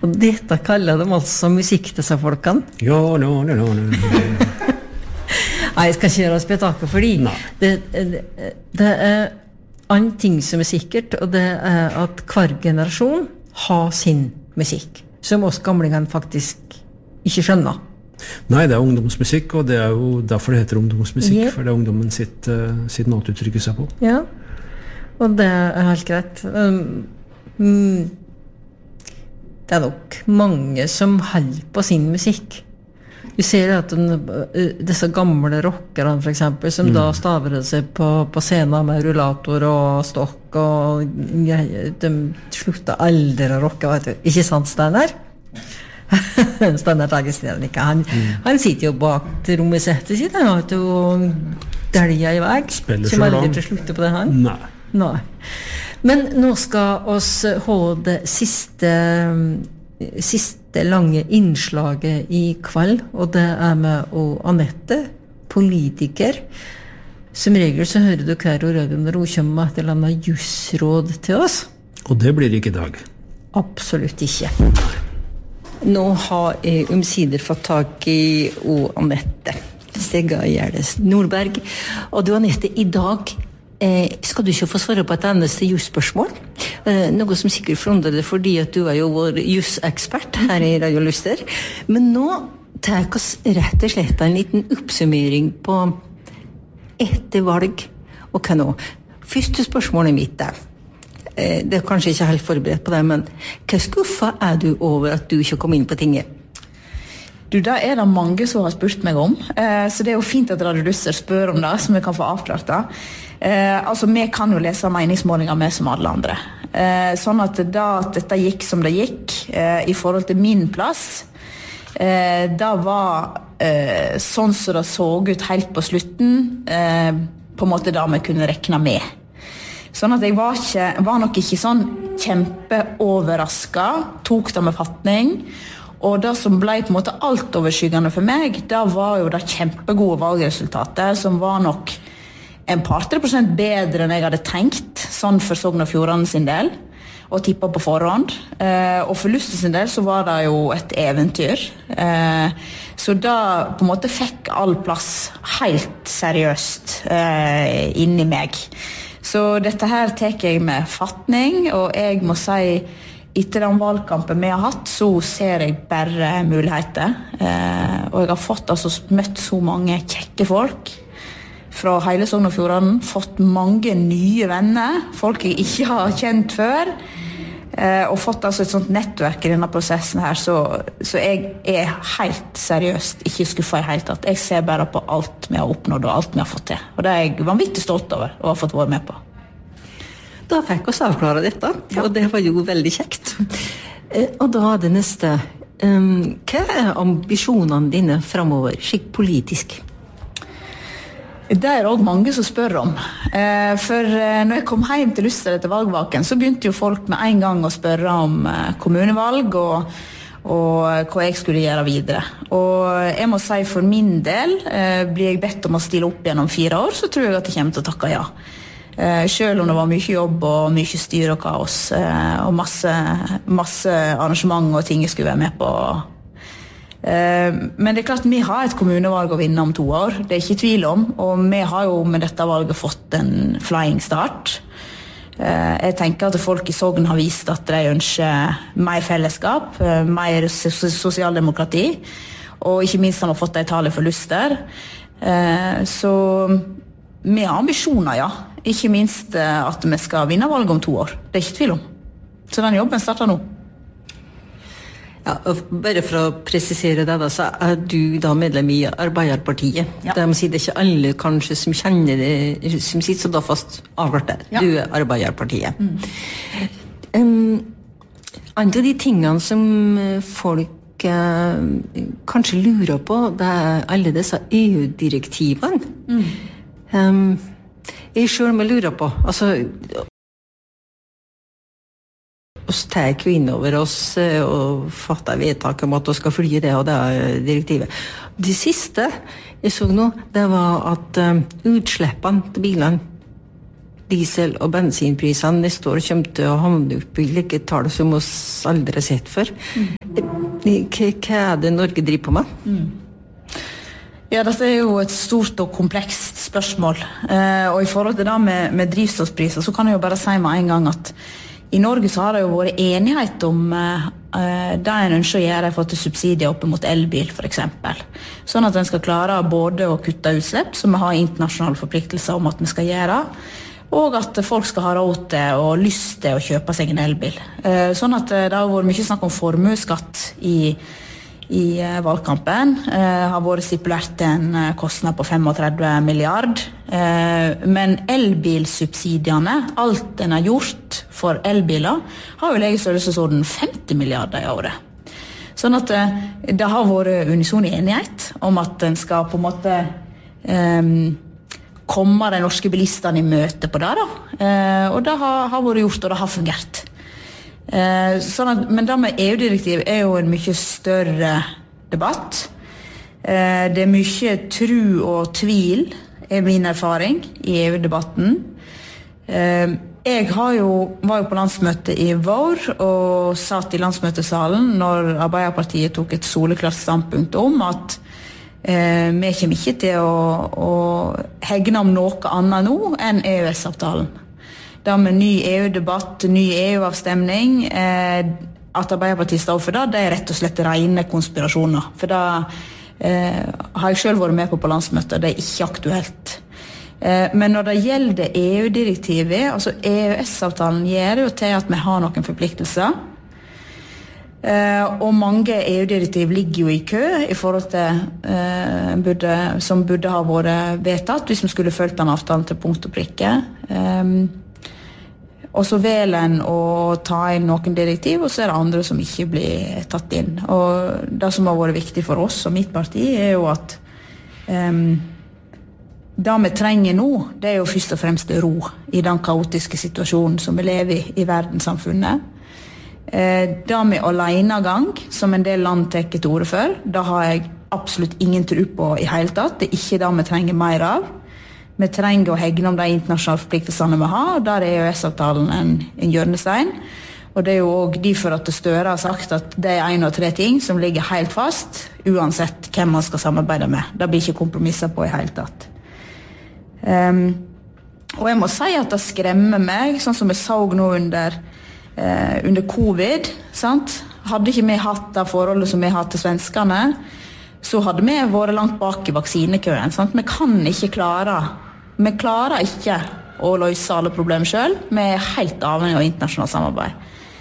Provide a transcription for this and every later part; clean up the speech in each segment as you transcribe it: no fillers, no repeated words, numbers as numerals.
Og dette kaller de altså musikk, disse folkene? Ja, no. Nei, jeg skal ikke gjøre spetakkel, fordi det en ting som sikkert, og det at hver generasjon har sin musikk, som oss gamlingene faktisk ikke skjønner. Nei, det ungdomsmusikk, og det jo derfor det heter ungdomsmusikk, for det ungdommen sitt måte å uttrykke seg på. Ja, og det helt greit. Det nok mange som holder på sin musikk. Du ser at disse gamle rockerne for eksempel, som da staver seg på scenen med rullator og stokk, og de slutter aldri å rocke, vet du. Ikke sant, Steinar? Steinar Tagesten ikke. Han sitter jo bak til rommesettet sitt, og dælger i vei. Som aldri til slutte på det han. Nei. Men nå skal oss ha det siste lange innslaget i kveld, og det med Anette, politiker. Som regel så hører du hver radio når hun kommer med et eller annet jusråd til oss. Og det blir ikke i dag. Absolutt ikke. Nå har jeg omsider fått tak i Anette Stega Gjerdes Nordberg. Og du, Anette, i dag skal du ikke få svare på et eneste jusspørsmål. Noe som sikkert forundrer deg fordi at du jo vår jusekspert her i Radio Luster. Men nå tar oss rett og slett en liten oppsummering på etter valg og hva nå. Første spørsmålet mitt det kanskje ikke helt forberedt på det, men hva skuffa du over at du ikke kom inn på tinget? Du, det det mange som har spurt meg om, så det jo fint at Radio Luster spør om det, så vi kan få avklart det. Altså, vi kan jo lese meningsmålinger med som alle andre. Sånn at dette gikk som det gikk, i forhold til min plass, det var sånn som det så ut helt på slutten, på en måte det vi kunne rekne med. Sånn at jeg var nok ikke sånn kjempeoverrasket, tok det med fatning, og det som ble på en måte alt overskyggende for meg, det var jo det kjempegode valgresultatet, som var nok en par 3% bedre enn jeg hadde tenkt, sånn for Sogn og Fjordane sin del, og tippet på forhånd. Og for Luster sin del så var det jo et eventyr. Så da på en måte fikk all plass helt seriøst inni meg. Så dette her teker jeg med fatning, og jeg må si, etter den valgkampen vi har hatt, så ser jeg bare muligheter. Og jeg har møtt så mange kjekke folk fra hele Sogn og Fjordane, fått mange nye venner, folk jeg ikke har kjent før, og fått et sånt nettverk i denne prosessen her, så jeg helt seriøst ikke skuffet i helt tatt. Jeg ser bare på alt vi har oppnådd og alt vi har fått til, og det jeg vanvittig stolt over å ha fått være med på. Da fikk oss avklare dette, og det var jo veldig kjekt. Og da det neste, hva ambisjonene dine fremover, slik politisk? Det også mange som spør om. For når jeg kom hjem til Luster etter valgvaken, så begynte jo folk med en gang å spørre om kommunevalg og hva jeg skulle gjøre videre. Og jeg må si for min del, blir jeg bedt om å stille opp igjen om 4 år, så tror jeg at jeg kommer til å takke ja. Selv om det var mye jobb og mye styr og kaos, og masse arrangement og ting jeg skulle være med på. Men det klart, vi har et kommunevalg å vinne om 2 år, det ikke tvil om, og vi har jo med dette valget fått en flying start. Jeg tenker at folk i Sogn har vist at de ønsker mer fellesskap, mer sosialdemokrati, og ikke minst har vi fått de tallet for Luster. Så vi har ambisjoner, ja. Ikke minst at vi skal vinne valget om 2 år, det ikke tvil om. Så den jobben starter nå. Ja, bare for å presisere det da, så du da medlem i Arbeiderpartiet. Ja. Det må si det ikke alle kanskje som kjenner det, som sitter så da fast avklart der. Ja. Du Arbeiderpartiet. Andre av de tingene som folk kanskje lurer på, det alle disse EU-direktivene. Jeg selv må lure på, altså oss tar jo inn over oss og fatter vedtak om at vi skal følge det og det direktivet. Det siste jeg så nå, det var at utslippene til bilene diesel- og bensinprisene neste år kommer til å havne opp I like tall som oss aldri har sett før. Hva det Norge driver på med? Ja, dette jo et stort og komplekst spørsmål. Og I forhold til det med drivstoffpriser, så kan jeg jo bare si med en gang at I Norge så har det jo vært enighet om det en ønsker å gjøre for til subsidier opp mot elbil, for eksempel. Sånn at en skal klare både å kutte utslipp, som vi har internasjonale forpliktelser om at vi skal gjøre, og at folk skal ha råd til og lyst til å kjøpe seg en elbil. Sånn at det har vært mye snakk om formueskatt I valgkampen. Har vært stipulert en kostnad på 35 milliard. Men elbilsubsidiene, alt en har gjort for elbiler, har jo leget størrelsesorden 50 milliarder I året. Sånn at det har vært unison enighet om at en skal på en måte komme de norske bilistene I møte på det da. Og det har vært gjort, og det har fungert. Sånn at, men det med EU-direktiv jo en mye større debatt. Det mye tro og tvil min erfaring I EU-debatten. Jeg var jo på landsmøtet I vår og satt I landsmøtesalen når Arbeiderpartiet tok et soleklart standpunkt om at vi kommer ikke til å hegne om noe annet nå enn EØS-avtalen. Det med ny EU-debatt, ny EU-avstemning, at Arbeiderpartiet står for det rett og slett rene konspirasjoner. For det har jeg selv vært med på landsmøtet, det ikke aktuelt. Men når det gjelder EU-direktivet, altså EØS-avtalen gjør jo til at vi har noen forpliktelser. Og mange EU-direktiv ligger jo I kø I forhold til som burde ha vært vedtatt hvis vi skulle følt den avtalen til punkt og prikke. Og så velger en å ta inn noen direktiv, og så det andre som ikke blir tatt inn. Og det som har vært viktig for oss og mitt parti jo at det vi trenger nå, det jo først og fremst ro I den kaotiske situasjonen som vi lever I verdenssamfunnet. Det med alenegang, som en del land tar til orde for, det har jeg absolutt ingen tro på I hele tatt. Det ikke det vi trenger mer av. Vi trenger å hegne om de internasjonale forpliktelsene vi har, og der EØS-avtalen en hjørnestein. Og det jo også derfor at Støre har sagt at det 1 av 3 ting som ligger helt fast, uansett hvem man skal samarbeide med. Det blir ikke kompromisser på I hele tatt. Og jeg må si at det skremmer meg, sånn som jeg så nå under covid, sant? Hadde ikke vi hatt det forholdet som vi har til svenskene, så hadde vi vært langt bak I vaksinekøen. Sant? Vi kan ikke vi klarer ikke å løse alle problemer selv. Vi helt avhengig av internasjonalt samarbeid.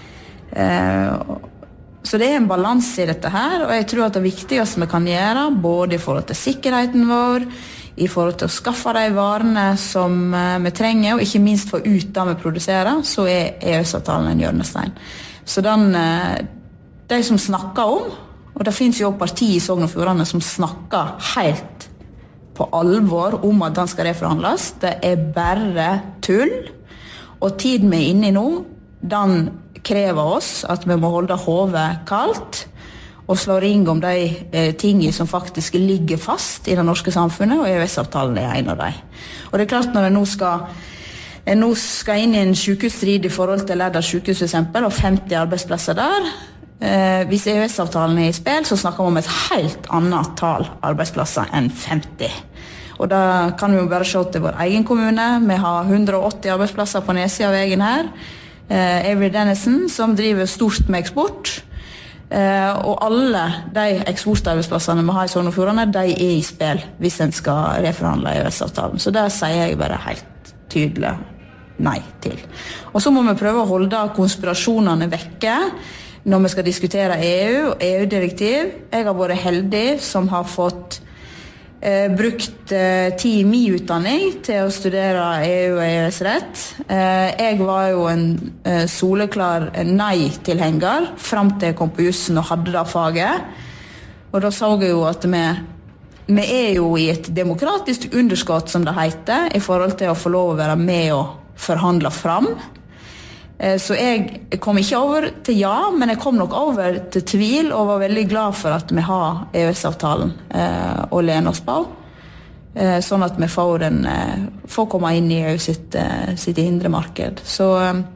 Så det en balanse I dette her, og jeg tror at det viktigste vi kan gjøre, både I forhold til sikkerheten vår, I forhold til å skaffe de varene som vi trenger, og ikke minst få ut det vi produserer, så EØS-avtalen en hjørnestein. Så de som snakker om, og det finnes jo partier I Sogn og Fjordane som snakker helt på alvor om at den skal reforhandles, det bare tull, og tiden vi inne I nå, den krever oss at vi må holde hodet kaldt, og slå ring om de tingene som faktisk ligger fast I det norske samfunnet, og EØS-avtalen en av dem. Og det klart når en nå skal inn I en sykehusstrid I forhold til Lærdal sykehus for eksempel, og 50 arbeidsplasser der, hvis EØS-avtalen I spill, så snakker vi om et helt annet tall arbeidsplasser enn 50. Og da kan vi jo bare se til vår egen kommune. Vi har 180 arbeidsplasser på nedsiden av veien her. Avery Dennison, som driver stort med eksport. Og alle de eksportarbeidsplassene vi har I Sogn og Fjordane, de I spill hvis en skal reforhandle EØS-avtalen. Så der sier jeg bare helt tydelig nei til. Og så må vi prøve å holde konspirasjonene vekke når vi skal diskutere EU og EU-direktiv. Jeg har vært heldig som har fått brukt tid I min utdanning til å studere EU og EØS-rett. Jeg var jo en soleklar nei-tilhenger frem til jeg kom på jussen og hadde det faget. Og da så jeg jo at vi jo I et demokratisk underskott, som det heter, I forhold til å få lov å være med og forhandle fram. Så jeg kom ikke over til ja, men jeg kom nok over til tvil og var veldig glad for at vi har EØS-avtalen å lene oss på. sånn at vi får komme inn i EU sitt indre marked. Så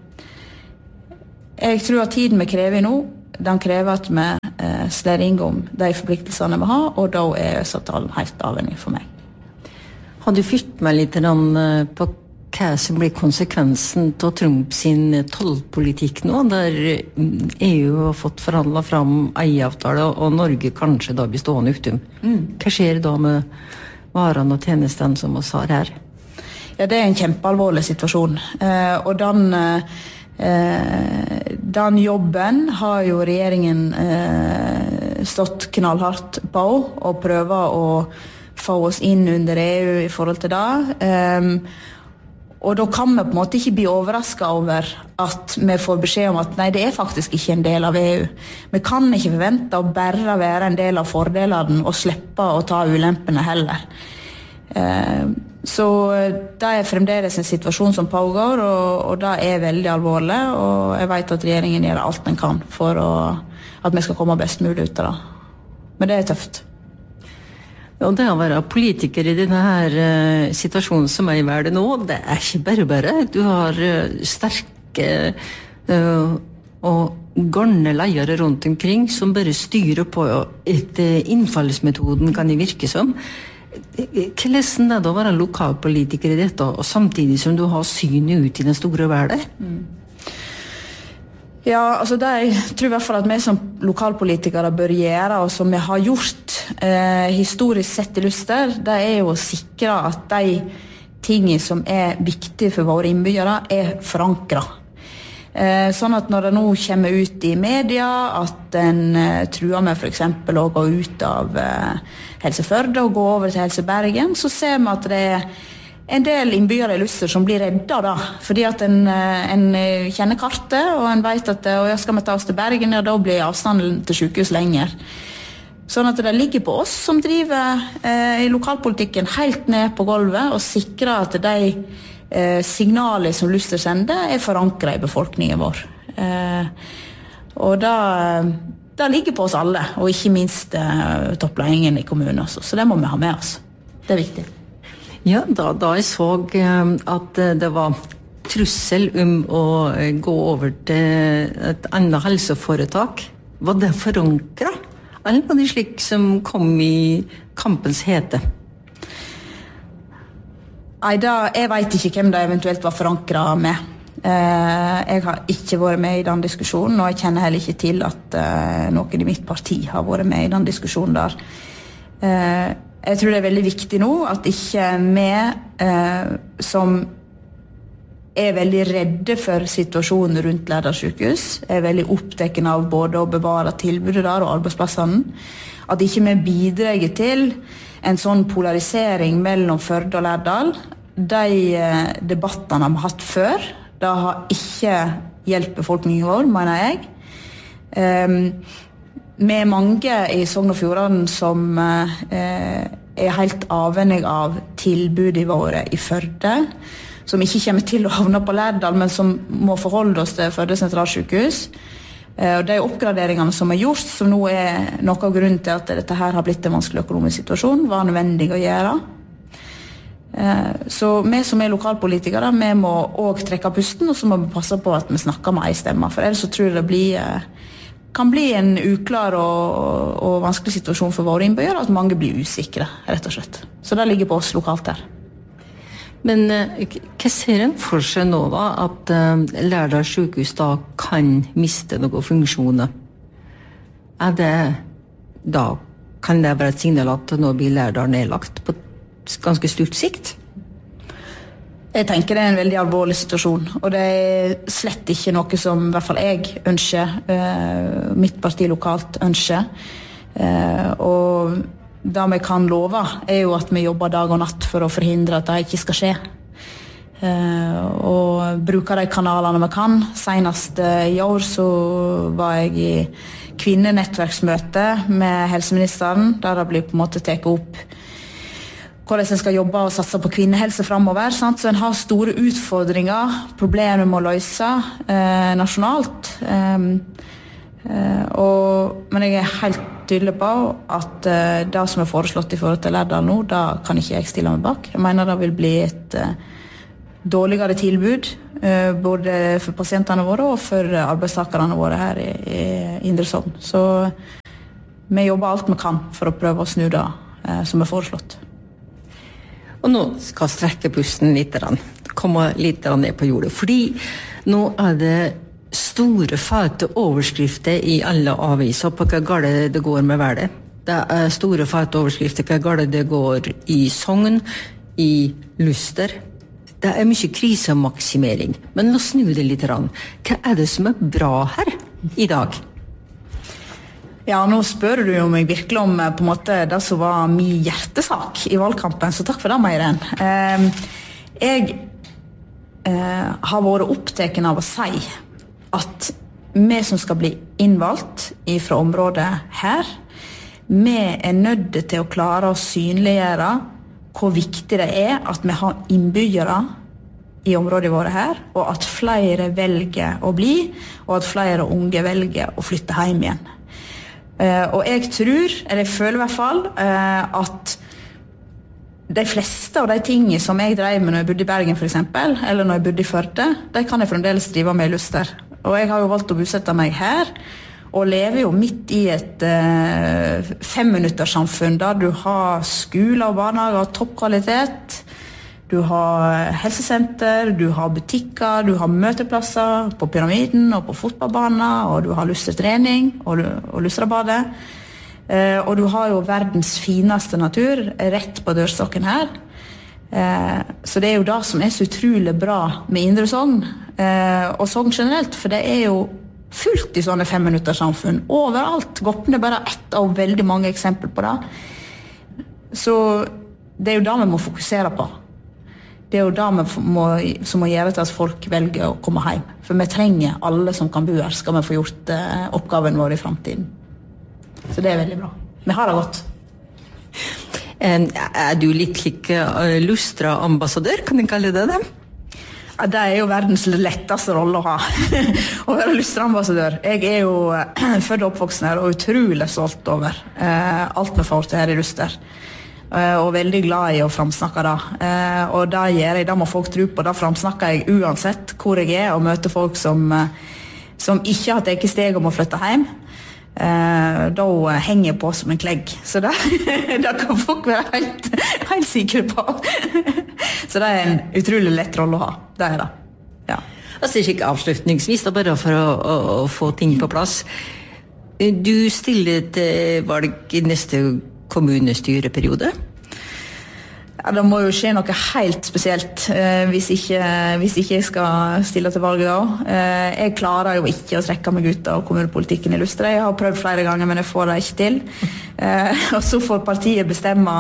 jeg tror at tiden vi krever nå, den krever at vi slår ring om de forpliktelsene vi har, og da EØS-avtalen helt avhengig for meg. Har du fyrt meg litt på hva som blir konsekvensen av Trump sin tollpolitikk nå, der EU har fått forhandlet fram eieavtale, og Norge kanskje da blir stående utom? Hva skjer da med varene og tjenestene som vi har her? Ja, det en kjempealvorlig situasjon, og den jobben har jo regjeringen stått knallhardt på og prøver å få oss inn under EU i forhold til det. Og da kan vi på en måte ikke bli overrasket over at vi får beskjed om at nei, det faktisk ikke en del av EU. Vi kan ikke forvente å bare være en del av fordelene og slippe å ta ulempene heller. Så det fremdeles en situasjon som pågår, og det veldig alvorlig, og jeg vet at regjeringen gjør alt den kan for at vi skal komme best mulig ut av det. Men det tøft. Og det å være politiker i denne her situasjonen som jeg er det nå, det ikke bare. Du har sterke og garne ledere rundt omkring som bare styrer på etter innfallsmetoden kan det virke som. Hvordan det å være lokalpolitiker i dette, og samtidig som du har synet ut i den store verden? Ja, altså det jeg tror I hvert fall at vi som lokalpolitikere bør gjøre, og som vi har gjort historisk sett I Luster, det jo å sikre at de tingene som viktige for våre innbyggere forankret. Sånn at når det nå kommer ut I media at en truer med for eksempel å gå ut av Helse Førde og gå over til Helse Bergen, så ser vi at det en del innbyggere I Luster som blir redda da, fordi at en kjenner kartet, og en vet at skal vi ta oss til Bergen, da blir avstanden til sykehus lenger. Sånn at det ligger på oss som driver I lokalpolitikken helt ned på gulvet og sikrer at de signaler som Luster sender forankret I befolkningen vår. Og det ligger på oss alle, og ikke minst toppledningen I kommunen også. Så det må vi ha med oss. Det viktig. Ja, da jeg så at det var trussel å gå over til et annet helseforetak, var det forankret? Eller var det slik som kom I kampens hete? Nei, jeg vet ikke hvem det eventuelt var forankret med. Jeg har ikke vært med I den diskusjonen, og jeg kjenner heller ikke til at noen I mitt parti har vært med I den diskusjonen der. Jeg tror det veldig viktig nå at ikke vi som veldig redde for situasjonen rundt Lærdal sykehus, veldig opptatt av både å bevare tilbudet der og arbeidsplassene, at ikke vi bidrar til en sånn polarisering mellom Førde og Lærdal. De debattene vi har hatt før, det har ikke hjulpet befolkningen vår, mener jeg. Vi mange I Sogn og Fjordane som helt avhengig av tilbudet våre I Førde, som ikke kommer til å havne på Lærdal, men som må forholde oss til Førde sentralsykehus. Og de oppgraderingene som gjort, som nå noe av grunnen til at dette her har blitt en vanskelig økonomisk situasjon, var nødvendig å gjøre. Så vi som lokalpolitikere, vi må også trekke pusten, og så må vi passe på at vi snakker med en stemme, for ellers så tror jeg det kan bli en uklar og vanskelig situasjon for våre innbyggere, at mange blir usikre, rett og slett. Så det ligger på oss lokalt her. Men hva ser en for seg nå da, at Lærdal sykehus da kan miste noen funksjoner? Da kan det være et signal at nå blir Lærdal nedlagt på ganske stort sikt? Jeg tenker det en veldig alvorlig situasjon, og det slett ikke noe som I hvert fall jeg ønsker, mitt parti lokalt ønsker. Og det vi kan love jo at vi jobber dag og natt for å forhindre at det ikke skal skje. Og bruker de kanalene vi kan. Senest I år så var jeg I kvinnenettverksmøte med helseministeren, der det blir på en måte tatt opp hvordan en skal jobbe og satse på kvinnehelse fremover. Sant? Så en har store utfordringer, problemer med å løse nasjonalt. Men jeg helt tydelig på at det som foreslått I forhold til Lærdal nå, da kan ikke jeg stille meg bak. Jeg mener det vil bli et dårligere tilbud, både for pasientene våre og for arbeidstakerne våre her I Indre Sogn. Så vi jobber alt vi kan for å prøve å snu det som foreslått. Og nå skal jeg strekke pusten litt, komme litt ned på jordet, fordi nå det store fete overskrifter I alle aviser på hva galt det går med været. Det store fete overskrifter hva galt det går I Sogn, I Luster. Det mye krisemaksimering, men la oss snu det litt. Hva det som bra her I dag? Ja, nå spør du jo meg virkelig om på en måte det som var min hjertesak I valgkampen, så takk for det, Meiren. Jeg har vært opptatt av å si at vi som skal bli innvalgt fra området her, vi nødt til å klare å synliggjøre hvor viktig det at vi har innbyggere I området våre her, og at flere velger å bli, og at flere unge velger å flytte hjem igjen. Og jeg tror, eller jeg føler I hvert fall, at de fleste av de tingene som jeg drev med når jeg bodde I Bergen for eksempel, eller når jeg bodde I Førde, de kan jeg fremdeles drive med I Luster. Og jeg har jo valgt å bosette meg her, og lever jo midt I et 5-minutterssamfunn der du har skole og barnehager av toppkvalitet, du har helsesenter, du har butikker, du har møteplasser på pyramiden og på fotballbaner, og du har lustertrening og lustrabadet. Og du har jo verdens fineste natur rett på dørstokken her. Så det jo det som så utrolig bra med Indre Sogn, og Sogn generelt, for det jo fullt I sånne 5-minuttersamfunn overalt. Goppen bare ett av veldig mange eksempler på det. Så det jo det vi må fokusere på. Det jo det som må gjøre til at folk velger å komme hjem. For vi trenger alle som kan bo her, skal vi få gjort oppgaven vår I fremtiden. Så det veldig bra. Vi har det godt. Du litt slik Lustra-ambassadør, kan du kalle det det? Ja, det jo verdens letteste rolle å ha, å være Lustra-ambassadør. Jeg jo født og oppvoksen her, og utrolig stolt over alt vi får til her I Luster. Og veldig glad I å framsnakke det. Og det gjør jeg, det må folk tro på. Det framsnakker jeg uansett hvor jeg og møter folk som ikke har tatt steg om å flytte hjem. Da henger jeg på som en klegg. Så det kan folk være helt sikre på. Så det en utrolig lett rolle å ha. Det det. Ja. Altså ikke avslutningsvis, da bare for å få ting på plass. Du stiller til valg I neste kommunestyreperiode? Ja, det må jo skje noe helt spesielt hvis ikke jeg skal stille til valget da. Jeg klarer jo ikke å trekke meg ut av kommunepolitikken I Luster. Jeg har prøvd flere ganger, men jeg får det ikke til. Og så får partiet bestemme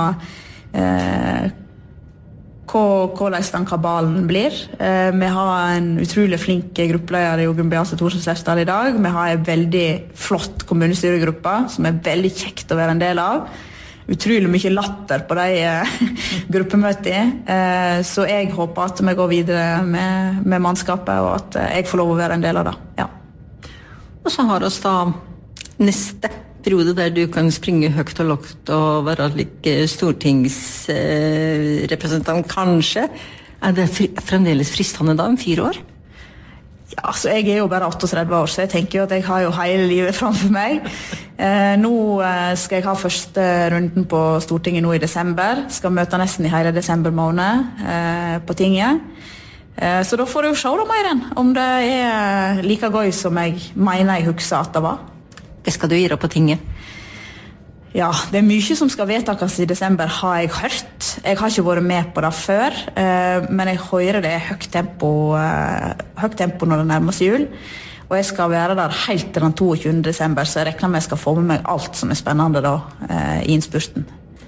hvordan den kabalen blir. Vi har en utrolig flink gruppeleder I Jorgunn Beate Thorsen Sefstad I dag. Vi har en veldig flott kommunestyregruppe som veldig kjekt å være en del av. Utrolig mye latter på de gruppemøtene. Så jeg håper at vi går videre med mannskapet, og at jeg får lov å være en del av det. Ja. Og så har vi da neste periode der du kan springe høyt og lågt og være like stortingsrepresentant, kanskje. Det fremdeles fristende da, om 4 år? Ja, så jeg jo bare 38 år, så jeg tenker jo at jeg har jo hele livet framfor meg. Nå skal jeg ha første runden på Stortinget nå I desember. Skal møte nesten I hele desember måned på tinget. Så da får jeg jo se da, Meiren, om det like gøy som jeg mener jeg husker at det var. Hva skal du gjøre på tinget? Ja, det mye som skal vedtakes I desember, har jeg hørt. Jeg har ikke vært med på det før, men jeg hører det høyt tempo når det nærmer seg jul. Og jeg skal være der helt til den 22. desember, så jeg regner med jeg skal få med meg alt som spennende da, I innspurten.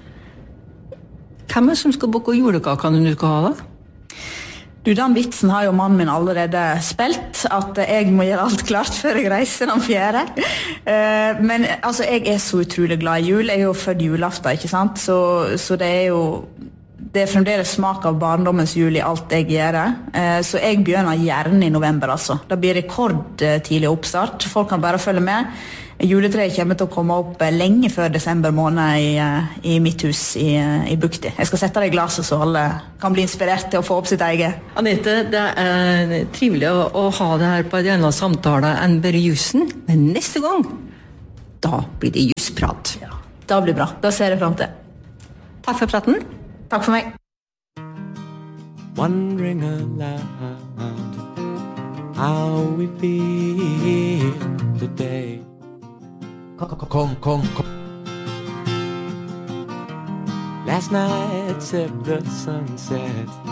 Hvem som skal bake julekaka du skal ha da? Du, den vitsen har jo mannen min allerede spilt, at jeg må gjøre alt klart før jeg reiser den 4. Men altså, jeg så utrolig glad I jul. Jeg jo født julaften, ikke sant? Så det jo det fremdeles smak av barndommens jul I alt jeg gjør. Så jeg begynner gjerne I november, altså. Det blir rekordtidlig oppstart. Folk kan bare følge med. Juletreet kommer til å komme opp lenge før desember måned I mitt hus I Bukti. Jeg skal sette det I glasset så alle kan bli inspirert til å få opp sitt eget. Anette, det trivelig å ha det her på en annen samtale enn bare jussen, men neste gang, da blir det jussprat. Ja, det blir bra. Det ser jeg frem til. Takk for praten. Takk for meg. Wondering aloud how we feel today. Kong. Last night at the sunset